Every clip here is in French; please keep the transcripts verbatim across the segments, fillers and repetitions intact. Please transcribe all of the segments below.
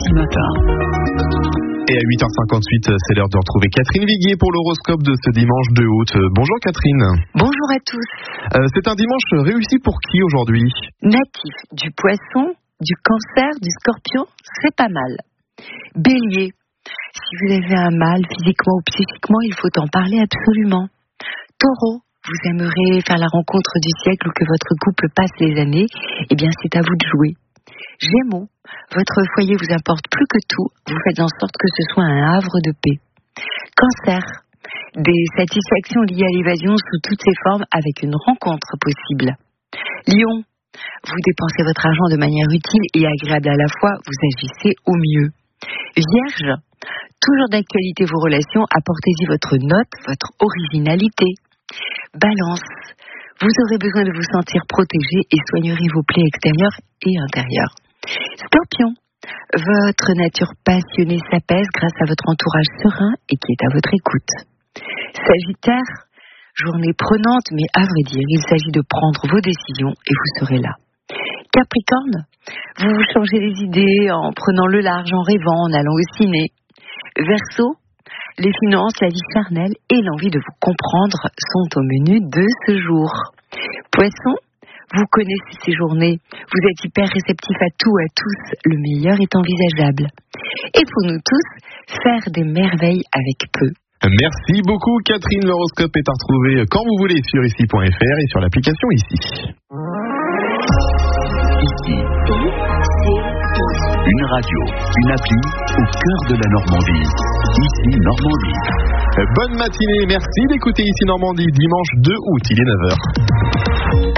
du matin. Et à huit heures cinquante-huit, c'est l'heure de retrouver Catherine Viguier pour l'horoscope de ce dimanche deux août. Bonjour Catherine. Bonjour à tous. Euh, c'est un dimanche réussi pour qui aujourd'hui ? Natif du poisson, du cancer, du scorpion, c'est pas mal. Bélier, si vous avez un mal physiquement ou psychiquement, il faut en parler absolument. Taureau, vous aimeriez faire la rencontre du siècle ou que votre couple passe les années, eh bien c'est à vous de jouer. Gémeaux, votre foyer vous importe plus que tout, vous faites en sorte que ce soit un havre de paix. Cancer, des satisfactions liées à l'évasion sous toutes ses formes avec une rencontre possible. Lion, vous dépensez votre argent de manière utile et agréable à la fois, vous agissez au mieux. Vierge, toujours d'actualité vos relations, apportez-y votre note, votre originalité. Balance, vous aurez besoin de vous sentir protégé et soignerez vos plaies extérieures et intérieures. Scorpion, votre nature passionnée s'apaise grâce à votre entourage serein et qui est à votre écoute. Sagittaire, journée prenante, mais à vrai dire, il s'agit de prendre vos décisions et vous serez là. Capricorne, vous vous changez les idées en prenant le large, en rêvant, en allant au ciné. Verseau, les finances, la vie charnelle et l'envie de vous comprendre sont au menu de ce jour. Poisson, vous connaissez ces journées, vous êtes hyper réceptif à tout, à tous, le meilleur est envisageable. Et pour nous tous, faire des merveilles avec peu. Merci beaucoup Catherine, l'horoscope est à retrouver quand vous voulez sur ici point f r et sur l'application Ici. Ici, une radio, une appli au cœur de la Normandie. Ici Normandie. Bonne matinée, merci d'écouter Ici Normandie, dimanche deux août, il est neuf heures.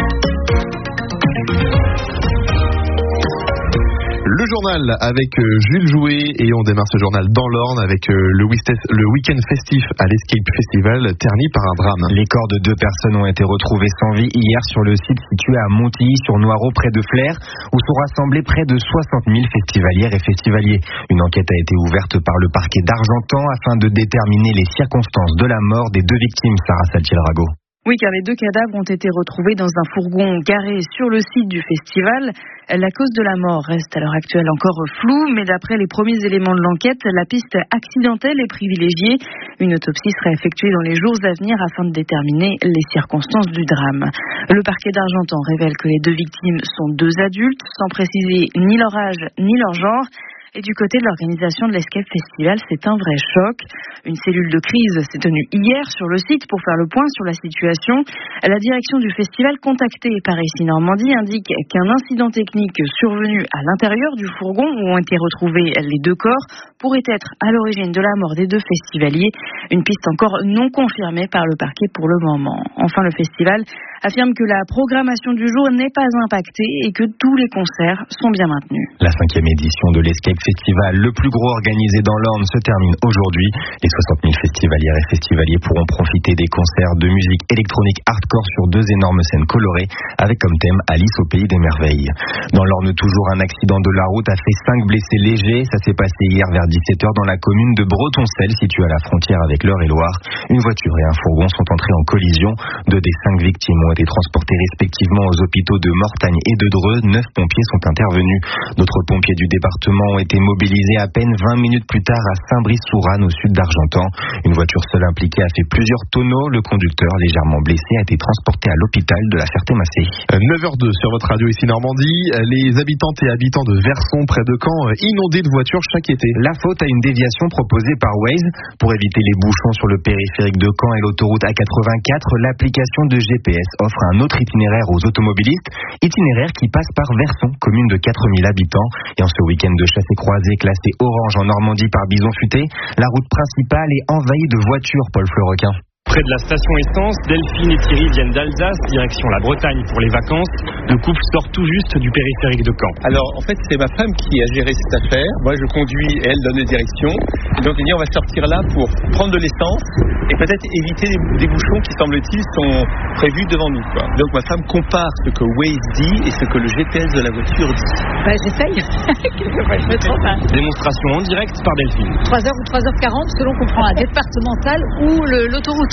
Le journal avec Jules Jouet et on démarre ce journal dans l'Orne avec le week-end festif à l'Escape Festival terni par un drame. Les corps de deux personnes ont été retrouvés sans vie hier sur le site situé à Montilly sur Noireau près de Flers où sont rassemblés près de soixante mille festivalières et festivaliers. Une enquête a été ouverte par le parquet d'Argentan afin de déterminer les circonstances de la mort des deux victimes. Sarah Saltiel-Rago. Oui, car les deux cadavres ont été retrouvés dans un fourgon garé sur le site du festival. La cause de la mort reste à l'heure actuelle encore floue, mais d'après les premiers éléments de l'enquête, la piste accidentelle est privilégiée. Une autopsie sera effectuée dans les jours à venir afin de déterminer les circonstances du drame. Le parquet d'Argentan révèle que les deux victimes sont deux adultes, sans préciser ni leur âge ni leur genre. Et du côté de l'organisation de l'Escape Festival, c'est un vrai choc. Une cellule de crise s'est tenue hier sur le site pour faire le point sur la situation. La direction du festival, contactée par Ici Normandie, indique qu'un incident technique survenu à l'intérieur du fourgon où ont été retrouvés les deux corps pourrait être à l'origine de la mort des deux festivaliers. Une piste encore non confirmée par le parquet pour le moment. Enfin, le festival affirme que la programmation du jour n'est pas impactée et que tous les concerts sont bien maintenus. La cinquième édition de l'Escape Festival, le plus gros organisé dans l'Orne, se termine aujourd'hui. Les soixante mille festivalières et festivaliers pourront profiter des concerts de musique électronique hardcore sur deux énormes scènes colorées avec comme thème Alice au pays des merveilles. Dans l'Orne, toujours un accident de la route a fait cinq blessés légers. Ça s'est passé hier vers dix-sept heures dans la commune de Bretoncelle, située à la frontière avec l'Eure-et-Loire. Une voiture et un fourgon sont entrés en collision. Deux des cinq victimes ont été transportés respectivement aux hôpitaux de Mortagne et de Dreux. Neuf pompiers sont intervenus. D'autres pompiers du département ont été mobilisés à peine vingt minutes plus tard à Saint-Brice-sous-Ranne, au sud d'Argentan. Une voiture seule impliquée a fait plusieurs tonneaux. Le conducteur, légèrement blessé, a été transporté à l'hôpital de la Ferté-Macé. neuf heures deux sur votre radio Ici Normandie. Les habitantes et habitants de Verson, près de Caen, inondés de voitures chaque été. La faute à une déviation proposée par Waze. Pour éviter les bouchons sur le périphérique de Caen et l'autoroute A quatre-vingt-quatre, l'application de G P S offre un autre itinéraire aux automobilistes, itinéraire qui passe par Verson, commune de quatre mille habitants. Et en ce week-end de chasse et croisée classé orange en Normandie par Bison Futé, la route principale est envahie de voitures, Paul Fleurequin. Près de la station essence, Delphine et Thierry viennent d'Alsace, direction la Bretagne pour les vacances. Le couple sort tout juste du périphérique de Caen. Alors, en fait, c'est ma femme qui a géré cette affaire. Moi, je conduis et elle donne les directions. Et donc, elle dit, on va sortir là pour prendre de l'essence et peut-être éviter des, des bouchons qui, semble-t-il, sont prévus devant nous, quoi. Donc, ma femme compare ce que Waze dit et ce que le G P S de la voiture dit. Bah, j'essaye. Quelquefois, je me trompe. Hein. Démonstration en direct par Delphine. trois heures ou trois heures quarante, selon qu'on prend la départementale ou le, l'autoroute.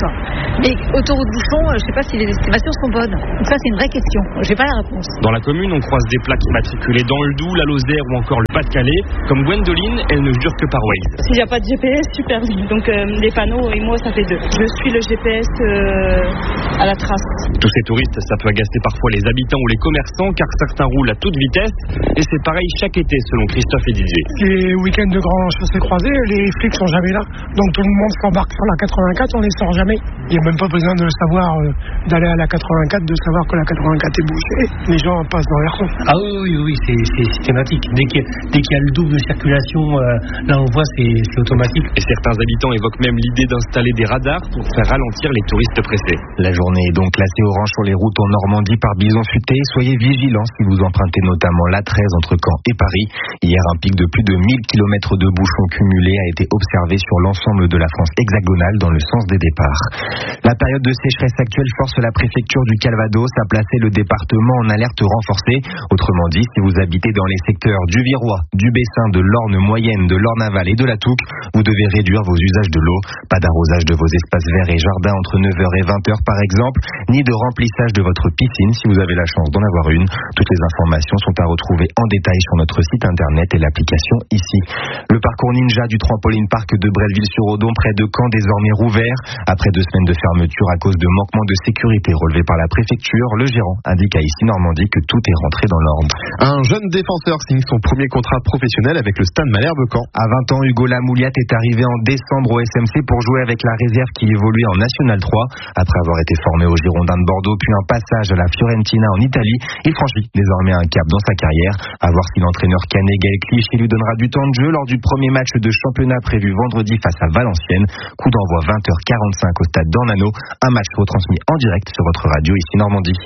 pas. Mais autoroute bouchon, je sais pas si les estimations sont bonnes. Donc ça, c'est une vraie question. J'ai pas la réponse. Dans la commune, on croise des plaques immatriculées dans le Doubs, la Lozère ou encore le Pas-de-Calais. Comme Gwendoline, elle ne jure que par Waze. S'il n'y a pas de G P S, super vite. Donc euh, les panneaux et moi, ça fait deux. Je suis le G P S euh, à la trace. Tous ces touristes, ça peut agacer parfois les habitants ou les commerçants, car certains roulent à toute vitesse. Et c'est pareil chaque été, selon Christophe et Didier. Les week-ends de grands chaussées croisées, les flics sont jamais là. Donc tout le monde s'embarque sur la quatre-vingt-quatre, on les sort jamais. Il n'y a même pas besoin de savoir, euh, d'aller à la quatre-vingt-quatre, de savoir que la quatre-vingt-quatre est bouchée. Les gens passent dans leur sens. Ah oui, oui, oui, c'est, c'est systématique. Dès qu'il, y a, dès qu'il y a le double de circulation, euh, là on voit, c'est, c'est automatique. Et certains habitants évoquent même l'idée d'installer des radars pour faire ralentir les touristes pressés. La journée est donc classée orange sur les routes en Normandie par bison futé. Soyez vigilants si vous empruntez notamment l'A treize entre Caen et Paris. Hier, un pic de plus de mille kilomètres de bouchons cumulés a été observé sur l'ensemble de la France hexagonale dans le sens des départs. La période de sécheresse actuelle force la préfecture du Calvados à placer le département en alerte renforcée. Autrement dit, si vous habitez dans les secteurs du Virois, du Bessin, de l'Orne moyenne, de l'Orne-Aval et de la Touques, vous devez réduire vos usages de l'eau. Pas d'arrosage de vos espaces verts et jardins entre neuf heures et vingt heures par exemple, ni de remplissage de votre piscine si vous avez la chance d'en avoir une. Toutes les informations sont à retrouver en détail sur notre site internet et l'application ici. Le parcours ninja du trampoline park de Bretteville-sur-Odon près de Caen désormais rouvert. Après deux semaines de fermeture à cause de manquements de sécurité relevés par la préfecture, le gérant indique à Ici Normandie que tout est rentré dans l'ordre. Un jeune défenseur signe son premier contrat professionnel avec le Stade Malherbe Caen. À vingt ans, Hugo Lamouliat est arrivé en décembre au S M C pour jouer avec la réserve qui évoluait en National trois. Après avoir été formé au Girondins de Bordeaux puis un passage à la Fiorentina en Italie, il franchit désormais un cap dans sa carrière. À voir si l'entraîneur canet Gaël Clichy lui donnera du temps de jeu lors du premier match de championnat prévu vendredi face à Valenciennes. Coup d'envoi vingt heures quarante-cinq au stade d'Ornano. Un match retransmis en direct sur votre radio Ici Normandie.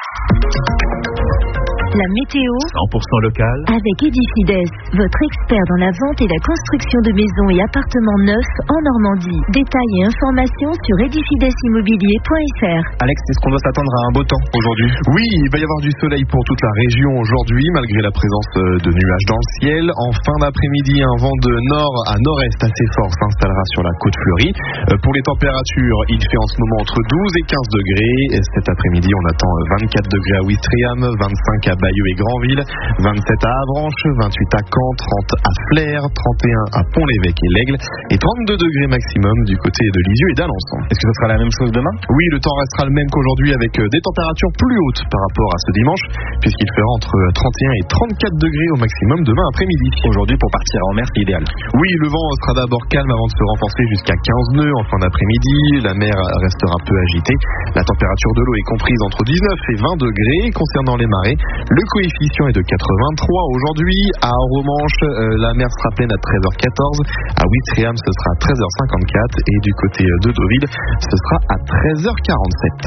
La météo cent pour cent local avec Edifides, votre expert dans la vente et la construction de maisons et appartements neufs en Normandie. Détails et informations sur edifidesimmobilier point f r. Alex, est-ce qu'on doit s'attendre à un beau temps aujourd'hui? Oui, il va y avoir du soleil pour toute la région aujourd'hui, malgré la présence de nuages dans le ciel. En fin d'après-midi, un vent de nord à nord-est assez fort s'installera sur la côte fleurie. Pour les températures, il fait en ce moment entre douze et quinze degrés. Cet après-midi, on attend vingt-quatre degrés à Ouistreham, vingt-cinq à Bayeux et Granville, vingt-sept à Avranches, vingt-huit à Caen, trente à Flers, trente et un à Pont-l'Évêque et l'Aigle et trente-deux degrés maximum du côté de Lisieux et d'Alençon. Est-ce que ce sera la même chose demain? Oui, le temps restera le même qu'aujourd'hui avec des températures plus hautes par rapport à ce dimanche puisqu'il fera entre trente et un et trente-quatre degrés au maximum demain après-midi. Aujourd'hui, pour partir en mer, c'est idéal. Oui, le vent sera d'abord calme avant de se renforcer jusqu'à quinze nœuds en fin d'après-midi. La mer restera peu agitée. La température de l'eau est comprise entre dix-neuf et vingt degrés. Concernant les marées, le coefficient est de quatre-vingt-trois aujourd'hui. À Romanche, euh, la mer sera pleine à treize heures quatorze. À Ouistreham, ce sera à treize heures cinquante-quatre. Et du côté de Deauville, ce sera à treize heures quarante-sept.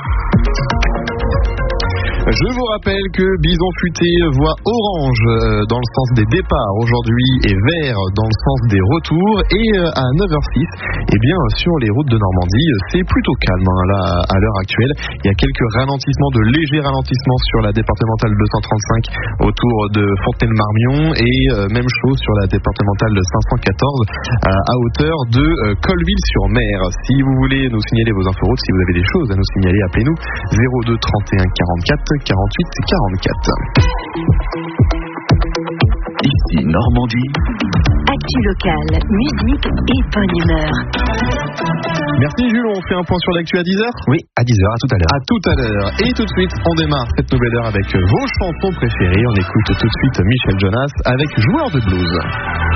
Je vous rappelle que Bison Futé voit orange dans le sens des départs aujourd'hui et vert dans le sens des retours. Et à neuf heures six, eh bien, sur les routes de Normandie, c'est plutôt calme hein, là, à l'heure actuelle. Il y a quelques ralentissements, de légers ralentissements sur la départementale deux cent trente-cinq autour de Fontenay-le-Marmion et euh, même chose sur la départementale cinq cent quatorze à, à hauteur de euh, Colville-sur-Mer. Si vous voulez nous signaler vos inforoutes, si vous avez des choses à nous signaler, appelez-nous zéro deux trente et un quarante-quatre quarante-huit quarante-quatre. Ici Normandie. Actu locale, musique et bonne humeur. Merci Jules, on fait un point sur l'actu à dix heures? Oui, à dix heures, à tout à l'heure. À tout à l'heure. Et tout de suite, on démarre cette nouvelle heure avec vos chansons préférées. On écoute tout de suite Michel Jonas avec Joueur de blues.